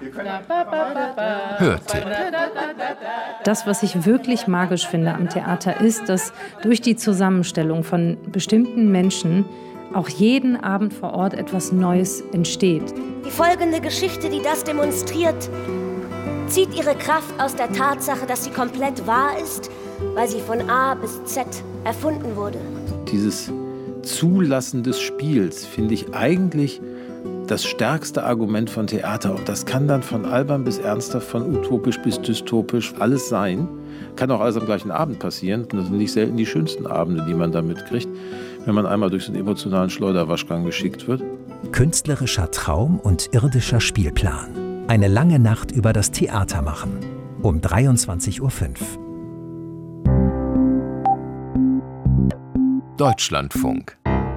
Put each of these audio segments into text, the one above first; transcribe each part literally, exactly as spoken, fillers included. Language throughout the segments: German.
Hörte. Das, was ich wirklich magisch finde am Theater, ist, dass durch die Zusammenstellung von bestimmten Menschen auch jeden Abend vor Ort etwas Neues entsteht. Die folgende Geschichte, die das demonstriert, zieht ihre Kraft aus der Tatsache, dass sie komplett wahr ist, weil sie von A bis Z erfunden wurde. Dieses Zulassen des Spiels finde ich eigentlich das stärkste Argument von Theater. Und das kann dann von albern bis ernsthaft, von utopisch bis dystopisch alles sein. Kann auch alles am gleichen Abend passieren. Das sind nicht selten die schönsten Abende, die man da mitkriegt, wenn man einmal durch so einen emotionalen Schleuderwaschgang geschickt wird. Künstlerischer Traum und irdischer Spielplan. Eine lange Nacht über das Theater machen. Um dreiundzwanzig Uhr fünf. Deutschlandfunk.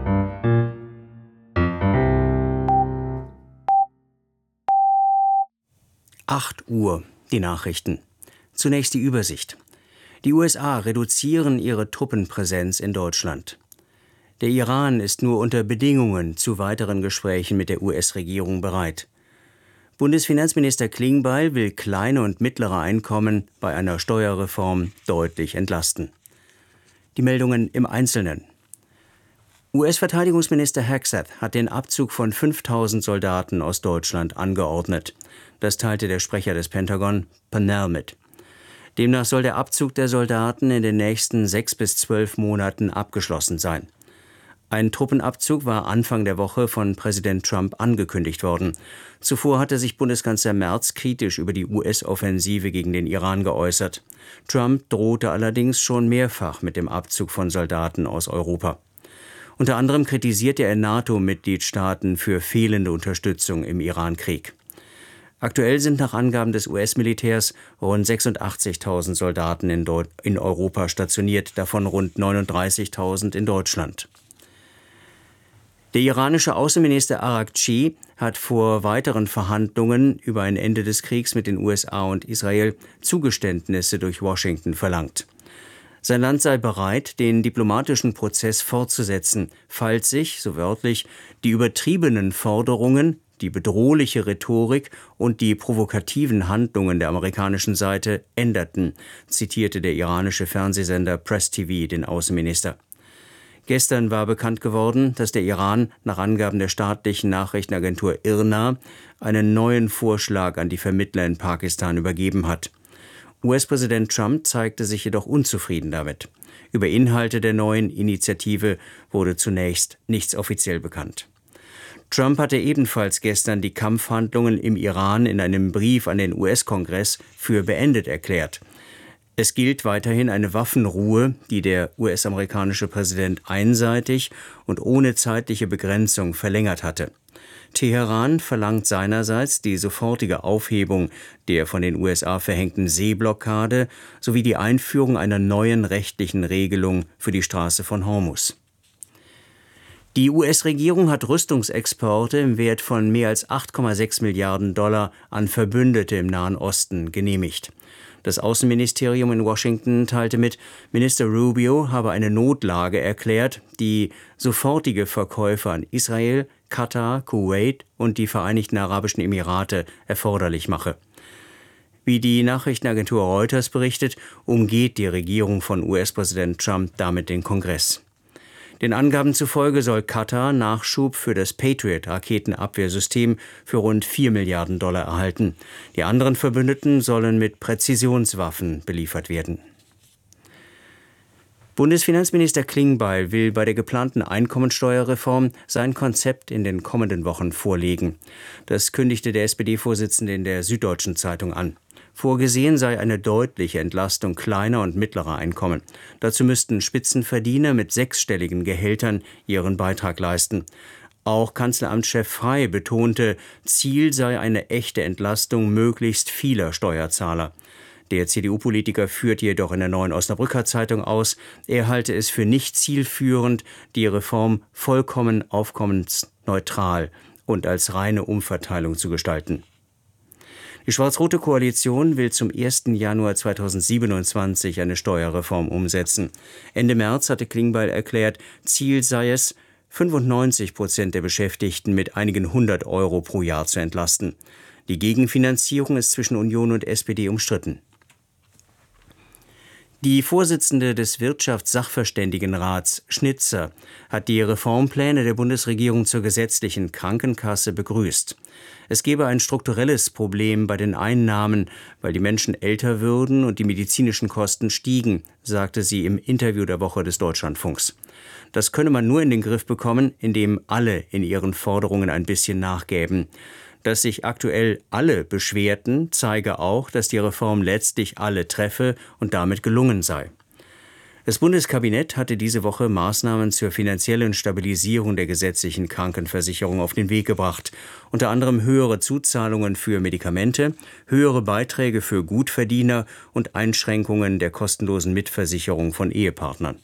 acht Uhr, die Nachrichten. Zunächst die Übersicht. Die U S A reduzieren ihre Truppenpräsenz in Deutschland. Der Iran ist nur unter Bedingungen zu weiteren Gesprächen mit der U S-Regierung bereit. Bundesfinanzminister Klingbeil will kleine und mittlere Einkommen bei einer Steuerreform deutlich entlasten. Die Meldungen im Einzelnen. U S-Verteidigungsminister Hegseth hat den Abzug von fünftausend Soldaten aus Deutschland angeordnet. Das teilte der Sprecher des Pentagon, Pannell, mit. Demnach soll der Abzug der Soldaten in den nächsten sechs bis zwölf Monaten abgeschlossen sein. Ein Truppenabzug war Anfang der Woche von Präsident Trump angekündigt worden. Zuvor hatte sich Bundeskanzler Merz kritisch über die U S-Offensive gegen den Iran geäußert. Trump drohte allerdings schon mehrfach mit dem Abzug von Soldaten aus Europa. Unter anderem kritisierte er NATO-Mitgliedstaaten für fehlende Unterstützung im Iran-Krieg. Aktuell sind nach Angaben des U S-Militärs rund sechsundachtzigtausend Soldaten in, Deu- in Europa stationiert, davon rund neununddreißigtausend in Deutschland. Der iranische Außenminister Araghchi hat vor weiteren Verhandlungen über ein Ende des Kriegs mit den U S A und Israel Zugeständnisse durch Washington verlangt. Sein Land sei bereit, den diplomatischen Prozess fortzusetzen, falls sich, so wörtlich, die übertriebenen Forderungen, die bedrohliche Rhetorik und die provokativen Handlungen der amerikanischen Seite änderten, zitierte der iranische Fernsehsender Press T V den Außenminister. Gestern war bekannt geworden, dass der Iran nach Angaben der staatlichen Nachrichtenagentur I R N A einen neuen Vorschlag an die Vermittler in Pakistan übergeben hat. U S-Präsident Trump zeigte sich jedoch unzufrieden damit. Über Inhalte der neuen Initiative wurde zunächst nichts offiziell bekannt. Trump hatte ebenfalls gestern die Kampfhandlungen im Iran in einem Brief an den U S-Kongress für beendet erklärt. Es gilt weiterhin eine Waffenruhe, die der U S-amerikanische Präsident einseitig und ohne zeitliche Begrenzung verlängert hatte. Teheran verlangt seinerseits die sofortige Aufhebung der von den U S A verhängten Seeblockade sowie die Einführung einer neuen rechtlichen Regelung für die Straße von Hormuz. Die U S-Regierung hat Rüstungsexporte im Wert von mehr als acht Komma sechs Milliarden Dollar an Verbündete im Nahen Osten genehmigt. Das Außenministerium in Washington teilte mit, Minister Rubio habe eine Notlage erklärt, die sofortige Verkäufe an Israel, Katar, Kuwait und die Vereinigten Arabischen Emirate erforderlich mache. Wie die Nachrichtenagentur Reuters berichtet, umgeht die Regierung von U S-Präsident Trump damit den Kongress. Den Angaben zufolge soll Katar Nachschub für das Patriot-Raketenabwehrsystem für rund vier Milliarden Dollar erhalten. Die anderen Verbündeten sollen mit Präzisionswaffen beliefert werden. Bundesfinanzminister Klingbeil will bei der geplanten Einkommensteuerreform sein Konzept in den kommenden Wochen vorlegen. Das kündigte der S P D-Vorsitzende in der Süddeutschen Zeitung an. Vorgesehen sei eine deutliche Entlastung kleiner und mittlerer Einkommen. Dazu müssten Spitzenverdiener mit sechsstelligen Gehältern ihren Beitrag leisten. Auch Kanzleramtschef Frey betonte, Ziel sei eine echte Entlastung möglichst vieler Steuerzahler. Der C D U-Politiker führt jedoch in der Neuen Osnabrücker Zeitung aus, er halte es für nicht zielführend, die Reform vollkommen aufkommensneutral und als reine Umverteilung zu gestalten. Die schwarz-rote Koalition will zum ersten Januar zweitausendsiebenundzwanzig eine Steuerreform umsetzen. Ende März hatte Klingbeil erklärt, Ziel sei es, fünfundneunzig Prozent der Beschäftigten mit einigen hundert Euro pro Jahr zu entlasten. Die Gegenfinanzierung ist zwischen Union und S P D umstritten. Die Vorsitzende des Wirtschaftssachverständigenrats, Schnitzer, hat die Reformpläne der Bundesregierung zur gesetzlichen Krankenkasse begrüßt. Es gebe ein strukturelles Problem bei den Einnahmen, weil die Menschen älter würden und die medizinischen Kosten stiegen, sagte sie im Interview der Woche des Deutschlandfunks. Das könne man nur in den Griff bekommen, indem alle in ihren Forderungen ein bisschen nachgäben. Dass sich aktuell alle beschwerten, zeige auch, dass die Reform letztlich alle treffe und damit gelungen sei. Das Bundeskabinett hatte diese Woche Maßnahmen zur finanziellen Stabilisierung der gesetzlichen Krankenversicherung auf den Weg gebracht, unter anderem höhere Zuzahlungen für Medikamente, höhere Beiträge für Gutverdiener und Einschränkungen der kostenlosen Mitversicherung von Ehepartnern.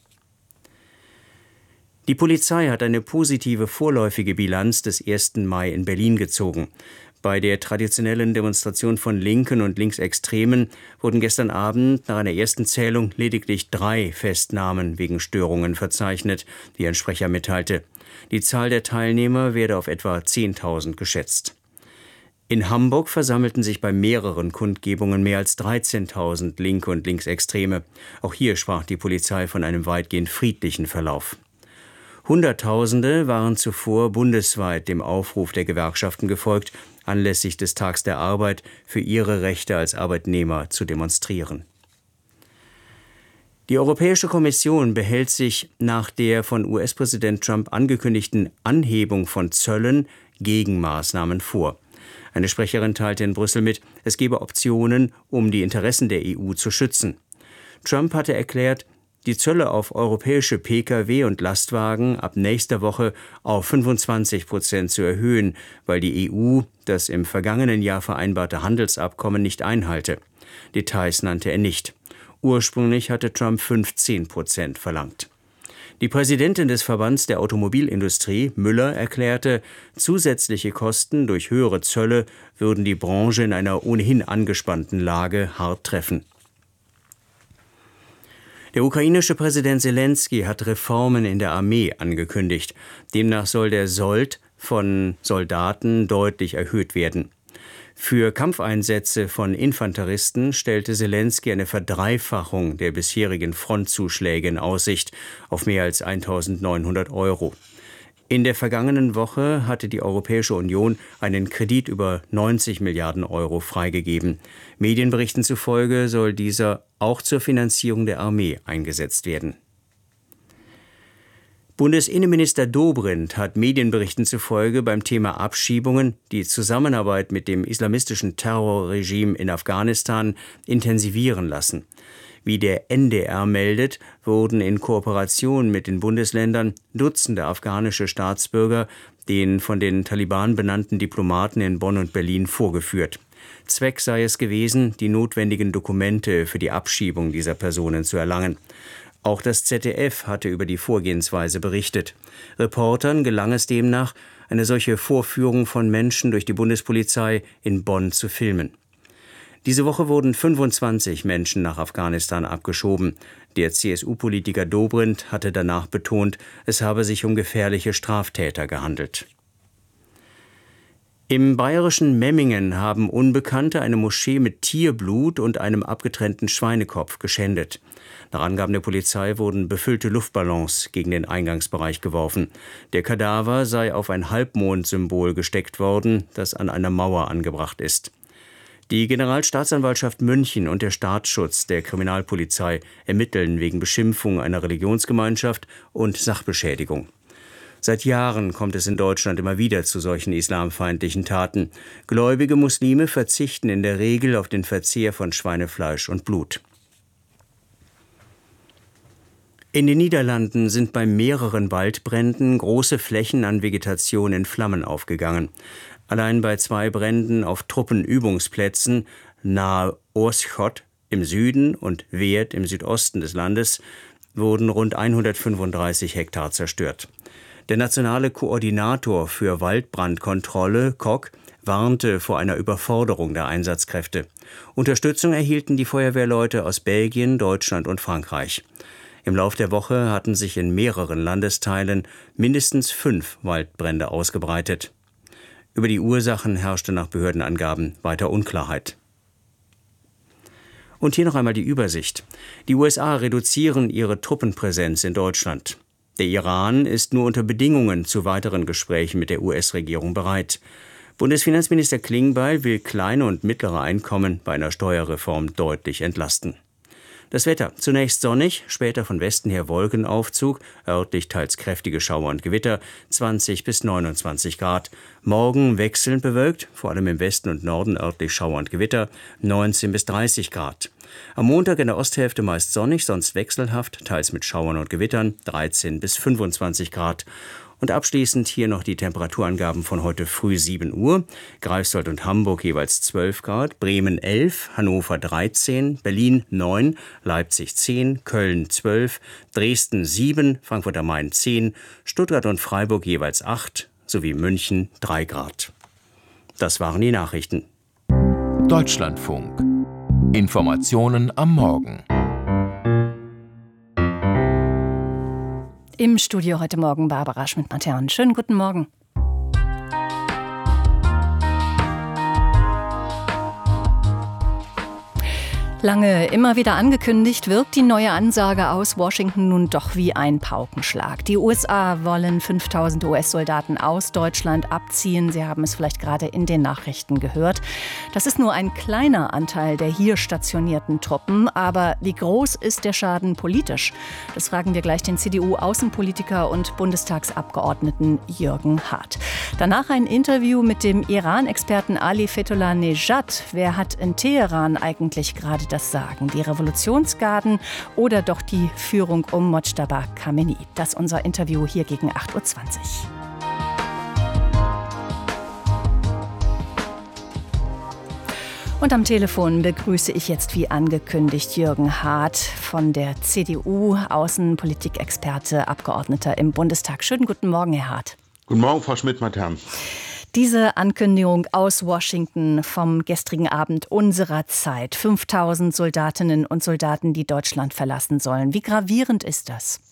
Die Polizei hat eine positive vorläufige Bilanz des ersten Mai in Berlin gezogen. Bei der traditionellen Demonstration von Linken und Linksextremen wurden gestern Abend nach einer ersten Zählung lediglich drei Festnahmen wegen Störungen verzeichnet, wie ein Sprecher mitteilte. Die Zahl der Teilnehmer werde auf etwa zehntausend geschätzt. In Hamburg versammelten sich bei mehreren Kundgebungen mehr als dreizehntausend Linke und Linksextreme. Auch hier sprach die Polizei von einem weitgehend friedlichen Verlauf. Hunderttausende waren zuvor bundesweit dem Aufruf der Gewerkschaften gefolgt, anlässlich des Tags der Arbeit für ihre Rechte als Arbeitnehmer zu demonstrieren. Die Europäische Kommission behält sich nach der von U S-Präsident Trump angekündigten Anhebung von Zöllen Gegenmaßnahmen vor. Eine Sprecherin teilte in Brüssel mit, es gebe Optionen, um die Interessen der E U zu schützen. Trump hatte erklärt, die Zölle auf europäische Pkw und Lastwagen ab nächster Woche auf fünfundzwanzig Prozent zu erhöhen, weil die E U das im vergangenen Jahr vereinbarte Handelsabkommen nicht einhalte. Details nannte er nicht. Ursprünglich hatte Trump fünfzehn Prozent verlangt. Die Präsidentin des Verbands der Automobilindustrie, Müller, erklärte, zusätzliche Kosten durch höhere Zölle würden die Branche in einer ohnehin angespannten Lage hart treffen. Der ukrainische Präsident Selenskyj hat Reformen in der Armee angekündigt. Demnach soll der Sold von Soldaten deutlich erhöht werden. Für Kampfeinsätze von Infanteristen stellte Selenskyj eine Verdreifachung der bisherigen Frontzuschläge in Aussicht auf mehr als eintausendneunhundert Euro. In der vergangenen Woche hatte die Europäische Union einen Kredit über neunzig Milliarden Euro freigegeben. Medienberichten zufolge soll dieser auch zur Finanzierung der Armee eingesetzt werden. Bundesinnenminister Dobrindt hat Medienberichten zufolge beim Thema Abschiebungen die Zusammenarbeit mit dem islamistischen Terrorregime in Afghanistan intensivieren lassen. Wie der N D R meldet, wurden in Kooperation mit den Bundesländern Dutzende afghanische Staatsbürger den von den Taliban benannten Diplomaten in Bonn und Berlin vorgeführt. Zweck sei es gewesen, die notwendigen Dokumente für die Abschiebung dieser Personen zu erlangen. Auch das Z D F hatte über die Vorgehensweise berichtet. Reportern gelang es demnach, eine solche Vorführung von Menschen durch die Bundespolizei in Bonn zu filmen. Diese Woche wurden fünfundzwanzig Menschen nach Afghanistan abgeschoben. Der C S U-Politiker Dobrindt hatte danach betont, es habe sich um gefährliche Straftäter gehandelt. Im bayerischen Memmingen haben Unbekannte eine Moschee mit Tierblut und einem abgetrennten Schweinekopf geschändet. Nach Angaben der Polizei wurden befüllte Luftballons gegen den Eingangsbereich geworfen. Der Kadaver sei auf ein Halbmondsymbol gesteckt worden, das an einer Mauer angebracht ist. Die Generalstaatsanwaltschaft München und der Staatsschutz der Kriminalpolizei ermitteln wegen Beschimpfung einer Religionsgemeinschaft und Sachbeschädigung. Seit Jahren kommt es in Deutschland immer wieder zu solchen islamfeindlichen Taten. Gläubige Muslime verzichten in der Regel auf den Verzehr von Schweinefleisch und Blut. In den Niederlanden sind bei mehreren Waldbränden große Flächen an Vegetation in Flammen aufgegangen. Allein bei zwei Bränden auf Truppenübungsplätzen nahe Oorschot im Süden und Weert im Südosten des Landes wurden rund hundertfünfunddreißig Hektar zerstört. Der nationale Koordinator für Waldbrandkontrolle, Kok, warnte vor einer Überforderung der Einsatzkräfte. Unterstützung erhielten die Feuerwehrleute aus Belgien, Deutschland und Frankreich. Im Lauf der Woche hatten sich in mehreren Landesteilen mindestens fünf Waldbrände ausgebreitet. Über die Ursachen herrschte nach Behördenangaben weiter Unklarheit. Und hier noch einmal die Übersicht. Die U S A reduzieren ihre Truppenpräsenz in Deutschland. Der Iran ist nur unter Bedingungen zu weiteren Gesprächen mit der U S-Regierung bereit. Bundesfinanzminister Klingbeil will kleine und mittlere Einkommen bei einer Steuerreform deutlich entlasten. Das Wetter: zunächst sonnig, später von Westen her Wolkenaufzug, örtlich teils kräftige Schauer und Gewitter, zwanzig bis neunundzwanzig Grad. Morgen wechselnd bewölkt, vor allem im Westen und Norden örtlich Schauer und Gewitter, neunzehn bis dreißig Grad. Am Montag in der Osthälfte meist sonnig, sonst wechselhaft, teils mit Schauern und Gewittern, dreizehn bis fünfundzwanzig Grad. Und abschließend hier noch die Temperaturangaben von heute früh sieben Uhr. Greifswald und Hamburg jeweils zwölf Grad, Bremen elf, Hannover dreizehn, Berlin neun, Leipzig zehn, Köln zwölf, Dresden sieben, Frankfurt am Main zehn, Stuttgart und Freiburg jeweils acht, sowie München drei Grad. Das waren die Nachrichten. Deutschlandfunk. Informationen am Morgen. Im Studio heute Morgen Barbara Schmidt-Matern. Schönen guten Morgen. Lange immer wieder angekündigt, wirkt die neue Ansage aus Washington nun doch wie ein Paukenschlag. Die U S A wollen fünftausend U S-Soldaten aus Deutschland abziehen. Sie haben es vielleicht gerade in den Nachrichten gehört. Das ist nur ein kleiner Anteil der hier stationierten Truppen. Aber wie groß ist der Schaden politisch? Das fragen wir gleich den C D U-Außenpolitiker und Bundestagsabgeordneten Jürgen Hart. Danach ein Interview mit dem Iran-Experten Ali Fethullah Nejad. Wer hat in Teheran eigentlich gerade das Sagen? Die Revolutionsgarden oder doch die Führung um Mojtaba Khamenei? Das ist unser Interview hier gegen acht Uhr zwanzig. Und am Telefon begrüße ich jetzt wie angekündigt Jürgen Hart von der C D U, Außenpolitikexperte, Abgeordneter im Bundestag. Schönen guten Morgen, Herr Hart. Guten Morgen, Frau Schmidt-Matern. Diese Ankündigung aus Washington vom gestrigen Abend unserer Zeit. fünftausend Soldatinnen und Soldaten, die Deutschland verlassen sollen. Wie gravierend ist das?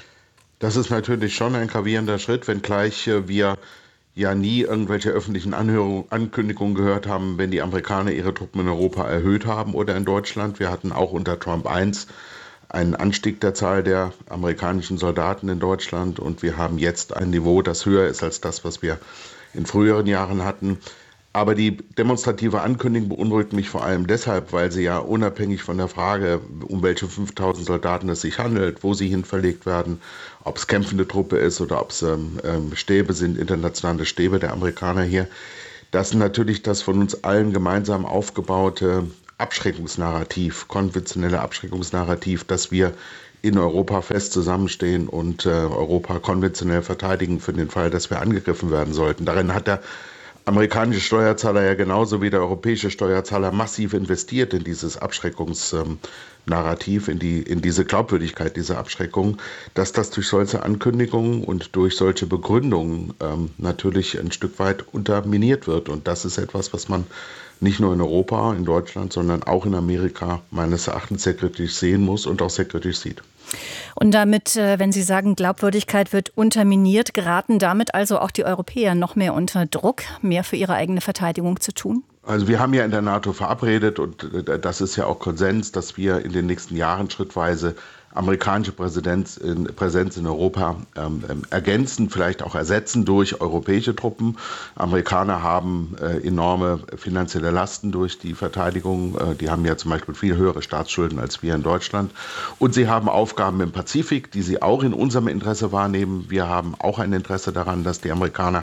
Das ist natürlich schon ein gravierender Schritt, wenngleich wir ja nie irgendwelche öffentlichen Anhörung, Ankündigungen gehört haben, wenn die Amerikaner ihre Truppen in Europa erhöht haben oder in Deutschland. Wir hatten auch unter Trump eins einen Anstieg der Zahl der amerikanischen Soldaten in Deutschland und wir haben jetzt ein Niveau, das höher ist als das, was wir in früheren Jahren hatten. Aber die demonstrative Ankündigung beunruhigt mich vor allem deshalb, weil sie ja unabhängig von der Frage, um welche fünftausend Soldaten es sich handelt, wo sie hin verlegt werden, ob es kämpfende Truppe ist oder ob es ähm, Stäbe sind, internationale Stäbe der Amerikaner hier, das ist natürlich das von uns allen gemeinsam aufgebaute Abschreckungsnarrativ, konventionelle Abschreckungsnarrativ, dass wir in Europa fest zusammenstehen und äh, Europa konventionell verteidigen für den Fall, dass wir angegriffen werden sollten. Darin hat der amerikanische Steuerzahler ja genauso wie der europäische Steuerzahler massiv investiert in dieses Abschreckungsnarrativ, ähm, in, die, in diese Glaubwürdigkeit dieser Abschreckung, dass das durch solche Ankündigungen und durch solche Begründungen ähm, natürlich ein Stück weit unterminiert wird. Und das ist etwas, was man nicht nur in Europa, in Deutschland, sondern auch in Amerika meines Erachtens sehr kritisch sehen muss und auch sehr kritisch sieht. Und damit, wenn Sie sagen, Glaubwürdigkeit wird unterminiert, geraten damit also auch die Europäer noch mehr unter Druck, mehr für ihre eigene Verteidigung zu tun? Also wir haben ja in der NATO verabredet und das ist ja auch Konsens, dass wir in den nächsten Jahren schrittweise amerikanische Präsenz in, Präsenz in Europa ähm, ergänzen, vielleicht auch ersetzen durch europäische Truppen. Amerikaner haben äh, enorme finanzielle Lasten durch die Verteidigung. Äh, die haben ja zum Beispiel viel höhere Staatsschulden als wir in Deutschland. Und sie haben Aufgaben im Pazifik, die sie auch in unserem Interesse wahrnehmen. Wir haben auch ein Interesse daran, dass die Amerikaner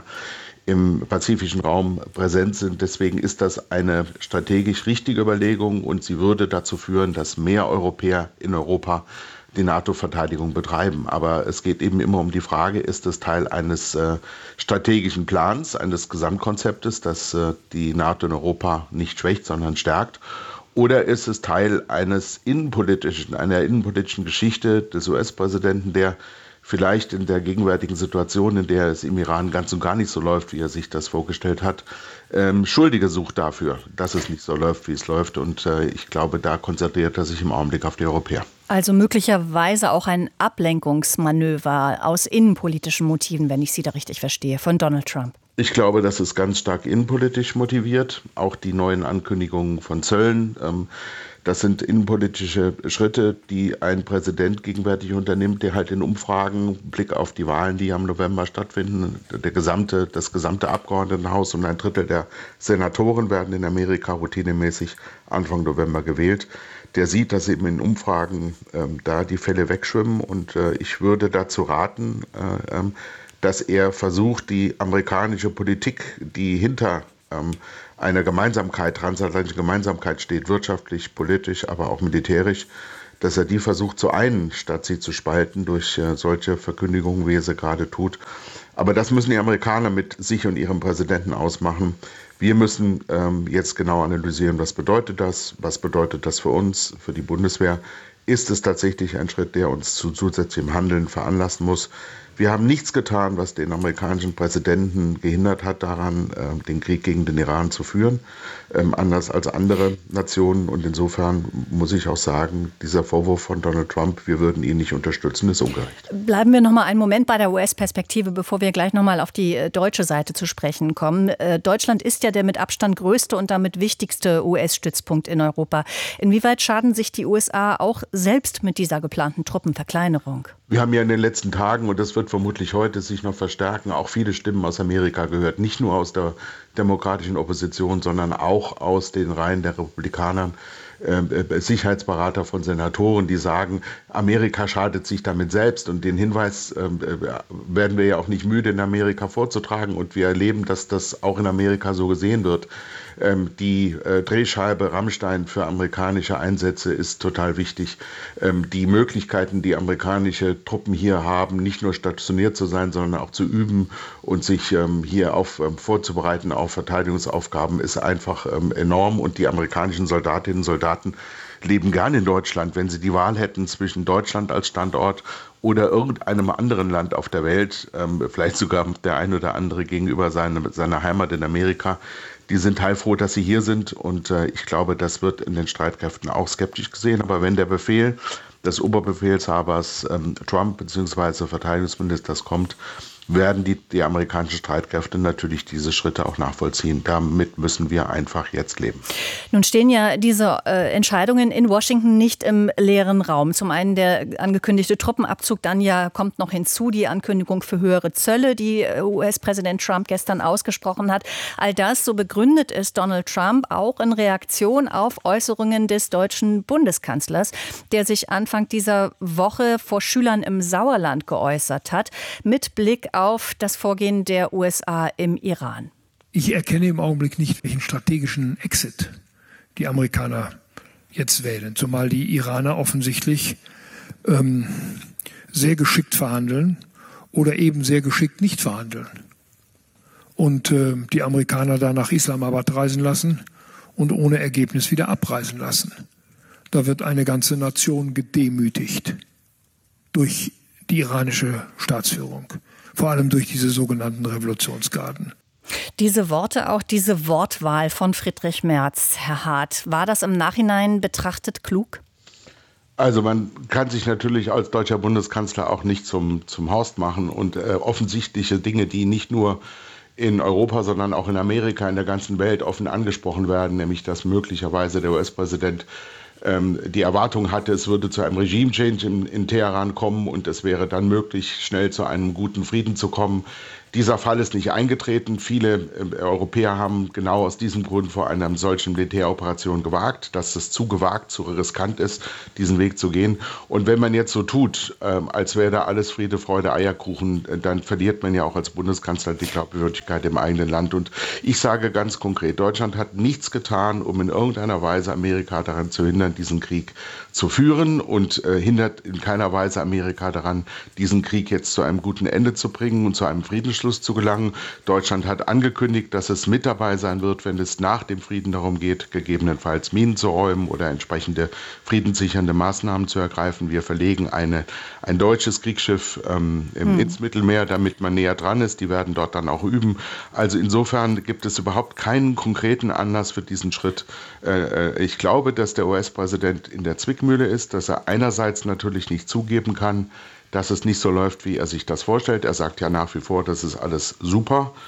im pazifischen Raum präsent sind. Deswegen ist das eine strategisch richtige Überlegung und sie würde dazu führen, dass mehr Europäer in Europa die NATO-Verteidigung betreiben. Aber es geht eben immer um die Frage, ist es Teil eines äh, strategischen Plans, eines Gesamtkonzeptes, das äh, die NATO in Europa nicht schwächt, sondern stärkt? Oder ist es Teil eines innenpolitischen, einer innenpolitischen Geschichte des U S-Präsidenten, der vielleicht in der gegenwärtigen Situation, in der es im Iran ganz und gar nicht so läuft, wie er sich das vorgestellt hat, ähm, Schuldige sucht dafür, dass es nicht so läuft, wie es läuft. Und äh, ich glaube, da konzentriert er sich im Augenblick auf die Europäer. Also möglicherweise auch ein Ablenkungsmanöver aus innenpolitischen Motiven, wenn ich Sie da richtig verstehe, von Donald Trump. Ich glaube, das ist ganz stark innenpolitisch motiviert. Auch die neuen Ankündigungen von Zöllen, ähm, das sind innenpolitische Schritte, die ein Präsident gegenwärtig unternimmt, der halt in Umfragen, Blick auf die Wahlen, die am November stattfinden, der gesamte, das gesamte Abgeordnetenhaus und ein Drittel der Senatoren werden in Amerika routinemäßig Anfang November gewählt. Der sieht, dass eben in Umfragen ähm, da die Fälle wegschwimmen und äh, ich würde dazu raten, äh, ähm, dass er versucht, die amerikanische Politik, die hinter ähm, einer Gemeinsamkeit, transatlantischen Gemeinsamkeit steht, wirtschaftlich, politisch, aber auch militärisch, dass er die versucht zu einen, statt sie zu spalten durch äh, solche Verkündigungen, wie er sie gerade tut. Aber das müssen die Amerikaner mit sich und ihrem Präsidenten ausmachen. Wir müssen ähm, jetzt genau analysieren, was bedeutet das, was bedeutet das für uns, für die Bundeswehr. Ist es tatsächlich ein Schritt, der uns zu zusätzlichem Handeln veranlassen muss? Wir haben nichts getan, was den amerikanischen Präsidenten gehindert hat, daran, den Krieg gegen den Iran zu führen, anders als andere Nationen. Und insofern muss ich auch sagen, dieser Vorwurf von Donald Trump, wir würden ihn nicht unterstützen, ist ungerecht. Bleiben wir noch mal einen Moment bei der U S-Perspektive, bevor wir gleich noch mal auf die deutsche Seite zu sprechen kommen. Deutschland ist ja der mit Abstand größte und damit wichtigste U S-Stützpunkt in Europa. Inwieweit schaden sich die U S A auch selbst mit dieser geplanten Truppenverkleinerung? Wir haben ja in den letzten Tagen, und das wird vermutlich heute sich noch verstärken, auch viele Stimmen aus Amerika gehört. Nicht nur aus der demokratischen Opposition, sondern auch aus den Reihen der Republikaner, äh, Sicherheitsberater von Senatoren, die sagen, Amerika schadet sich damit selbst. Und den Hinweis äh, werden wir ja auch nicht müde, in Amerika vorzutragen. Und wir erleben, dass das auch in Amerika so gesehen wird. Ähm, die äh, Drehscheibe Rammstein für amerikanische Einsätze ist total wichtig. Ähm, die Möglichkeiten, die amerikanische Truppen hier haben, nicht nur stationiert zu sein, sondern auch zu üben und sich ähm, hier auf, ähm, vorzubereiten auf Verteidigungsaufgaben, ist einfach ähm, enorm. Und die amerikanischen Soldatinnen und Soldaten leben gern in Deutschland. Wenn sie die Wahl hätten zwischen Deutschland als Standort oder irgendeinem anderen Land auf der Welt, ähm, vielleicht sogar der ein oder andere gegenüber seine, seiner Heimat in Amerika, die sind heilfroh, dass sie hier sind. Und äh, ich glaube, das wird in den Streitkräften auch skeptisch gesehen. Aber wenn der Befehl des Oberbefehlshabers ähm, Trump bzw. Verteidigungsministers kommt, werden die, die amerikanischen Streitkräfte natürlich diese Schritte auch nachvollziehen. Damit müssen wir einfach jetzt leben. Nun stehen ja diese äh, Entscheidungen in Washington nicht im leeren Raum. Zum einen der angekündigte Truppenabzug, dann ja kommt noch hinzu die Ankündigung für höhere Zölle, die U S-Präsident Trump gestern ausgesprochen hat. All das, so begründet es Donald Trump, auch in Reaktion auf Äußerungen des deutschen Bundeskanzlers, der sich Anfang dieser Woche vor Schülern im Sauerland geäußert hat, mit Blick auf das Vorgehen der U S A im Iran. Ich erkenne im Augenblick nicht, welchen strategischen Exit die Amerikaner jetzt wählen, zumal die Iraner offensichtlich ähm, sehr geschickt verhandeln oder eben sehr geschickt nicht verhandeln. Und äh, die Amerikaner da nach Islamabad reisen lassen und ohne Ergebnis wieder abreisen lassen. Da wird eine ganze Nation gedemütigt durch die iranische Staatsführung. Vor allem durch diese sogenannten Revolutionsgarden. Diese Worte, auch diese Wortwahl von Friedrich Merz, Herr Hart, war das im Nachhinein betrachtet klug? Also man kann sich natürlich als deutscher Bundeskanzler auch nicht zum, zum Horst machen und äh, offensichtliche Dinge, die nicht nur in Europa, sondern auch in Amerika, in der ganzen Welt offen angesprochen werden, nämlich dass möglicherweise der U S-Präsident ähm, die Erwartung hatte, es würde zu einem Regime-Change in, in Teheran kommen und es wäre dann möglich, schnell zu einem guten Frieden zu kommen. Dieser Fall ist nicht eingetreten. Viele äh, Europäer haben genau aus diesem Grund vor einer solchen Militäroperation gewagt, dass es zu gewagt, zu riskant ist, diesen Weg zu gehen. Und wenn man jetzt so tut, äh, als wäre da alles Friede, Freude, Eierkuchen, äh, dann verliert man ja auch als Bundeskanzler die Glaubwürdigkeit im eigenen Land. Und ich sage ganz konkret, Deutschland hat nichts getan, um in irgendeiner Weise Amerika daran zu hindern, diesen Krieg zu führen und äh, hindert in keiner Weise Amerika daran, diesen Krieg jetzt zu einem guten Ende zu bringen und zu einem Friedensschluss zu gelangen. Deutschland hat angekündigt, dass es mit dabei sein wird, wenn es nach dem Frieden darum geht, gegebenenfalls Minen zu räumen oder entsprechende friedenssichernde Maßnahmen zu ergreifen. Wir verlegen eine, ein deutsches Kriegsschiff ähm, hm. ins Mittelmeer, damit man näher dran ist. Die werden dort dann auch üben. Also insofern gibt es überhaupt keinen konkreten Anlass für diesen Schritt. Äh, ich glaube, dass der U S-Präsident in der Zwickmühle ist, dass er einerseits natürlich nicht zugeben kann, dass es nicht so läuft, wie er sich das vorstellt. Er sagt ja nach wie vor, das ist alles super.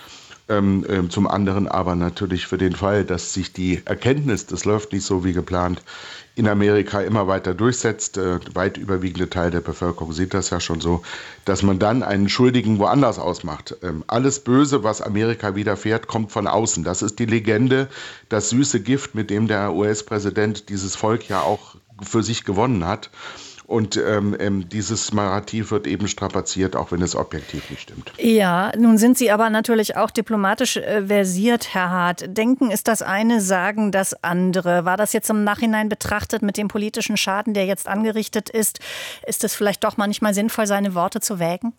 Ähm, ähm, zum anderen aber natürlich für den Fall, dass sich die Erkenntnis, das läuft nicht so wie geplant, in Amerika immer weiter durchsetzt. Äh, weit überwiegende Teil der Bevölkerung sieht das ja schon so, dass man dann einen Schuldigen woanders ausmacht. Ähm, alles Böse, was Amerika widerfährt, kommt von außen. Das ist die Legende, das süße Gift, mit dem der U S-Präsident dieses Volk ja auch für sich gewonnen hat. Und ähm, dieses Narrativ wird eben strapaziert, auch wenn es objektiv nicht stimmt. Ja, nun sind Sie aber natürlich auch diplomatisch äh, versiert, Herr Hart. Denken ist das eine, sagen das andere. War das jetzt im Nachhinein betrachtet mit dem politischen Schaden, der jetzt angerichtet ist? Ist es vielleicht doch manchmal sinnvoll, seine Worte zu wägen?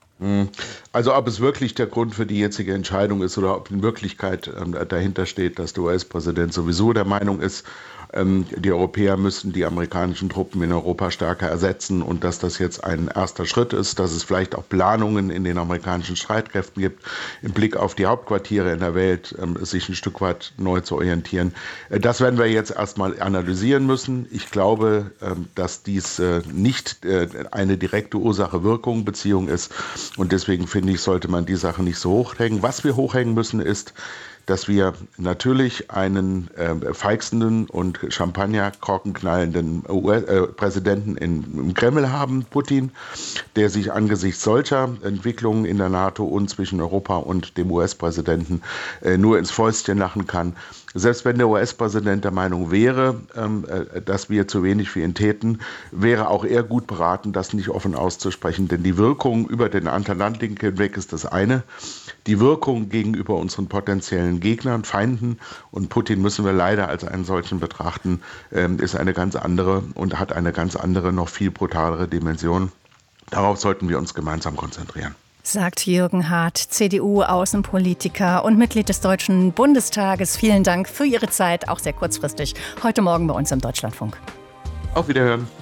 Also ob es wirklich der Grund für die jetzige Entscheidung ist oder ob in Wirklichkeit ähm, dahinter steht, dass der U S-Präsident sowieso der Meinung ist, ähm, die Europäer müssen die amerikanischen Truppen in Europa stärker ersetzen und dass das jetzt ein erster Schritt ist, dass es vielleicht auch Planungen in den amerikanischen Streitkräften gibt, im Blick auf die Hauptquartiere in der Welt, ähm, sich ein Stück weit neu zu orientieren. Äh, das werden wir jetzt erstmal analysieren müssen. Ich glaube, ähm, dass dies äh, nicht äh, eine direkte Ursache-Wirkung-Beziehung ist. Und deswegen finde ich, sollte man die Sache nicht so hochhängen. Was wir hochhängen müssen, ist, dass wir natürlich einen äh, feixenden und Champagnerkorkenknallenden U S-Präsidenten im Kreml haben, Putin, der sich angesichts solcher Entwicklungen in der NATO und zwischen Europa und dem U S-Präsidenten äh, nur ins Fäustchen lachen kann. Selbst wenn der U S-Präsident der Meinung wäre, ähm, äh, dass wir zu wenig für ihn täten, wäre auch er gut beraten, das nicht offen auszusprechen. Denn die Wirkung über den Atlantik hinweg ist das eine. Die Wirkung gegenüber unseren potenziellen Gegnern, Feinden, und Putin müssen wir leider als einen solchen betrachten, ähm, ist eine ganz andere und hat eine ganz andere, noch viel brutalere Dimension. Darauf sollten wir uns gemeinsam konzentrieren. Sagt Jürgen Hart, C D U-Außenpolitiker und Mitglied des Deutschen Bundestages. Vielen Dank für Ihre Zeit, auch sehr kurzfristig, heute Morgen bei uns im Deutschlandfunk. Auf Wiederhören.